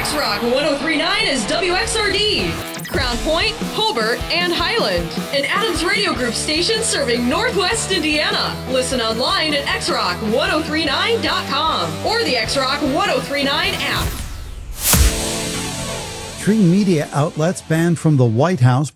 X-Rock 1039 is WXRD. Crown Point, Hobart, and Highland. An Adams Radio Group station serving Northwest Indiana. Listen online at xrock1039.com or the X-Rock 1039 app. Three media outlets banned from the White House